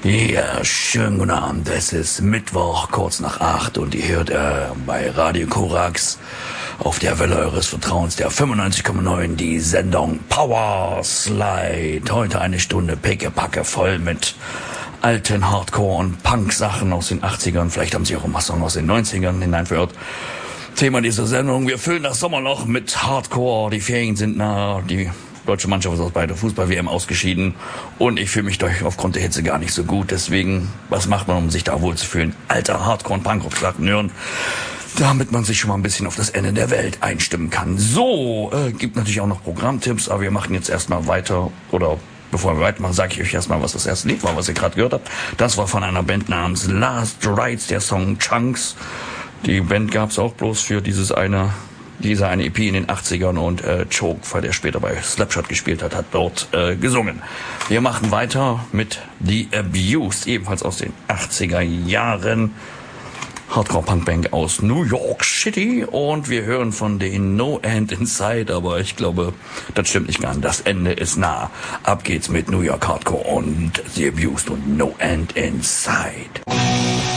Ja, schönen guten Abend. Es ist Mittwoch, kurz nach 8 und ihr hört bei Radio Korax auf der Welle eures Vertrauens, der 95,9, die Sendung Power Slide. Heute eine Stunde pickepacke voll mit alten Hardcore- und Punk-Sachen aus den 80ern. Vielleicht haben sie auch ein paar Songs aus den 90ern hineinverirrt. Thema dieser Sendung, wir füllen das Sommerloch mit Hardcore. Die Ferien sind nah, die deutsche Mannschaft ist aus bei der Fußball-WM ausgeschieden und ich fühle mich aufgrund der Hitze gar nicht so gut. Deswegen, was macht man, um sich da wohlzufühlen? Alter Hardcore- und Punkrock-Platten hören, damit man sich schon mal ein bisschen auf das Ende der Welt einstimmen kann. So, gibt natürlich auch noch Programmtipps, aber wir machen jetzt erstmal weiter, oder bevor wir weitermachen, sage ich euch erstmal, was das erste Lied war, was ihr gerade gehört habt. Das war von einer Band namens Last Rites, der Song Chunks. Die Band gab's auch bloß für diese eine EP in den 80ern und Choke, weil der später bei Slapshot gespielt hat, hat dort gesungen. Wir machen weiter mit The Abused, ebenfalls aus den 80er Jahren. Hardcore-Punk-Band aus New York City und wir hören von den No End Inside, aber ich glaube, das stimmt nicht ganz. Das Ende ist nah. Ab geht's mit New York Hardcore und The Abused und No End Inside.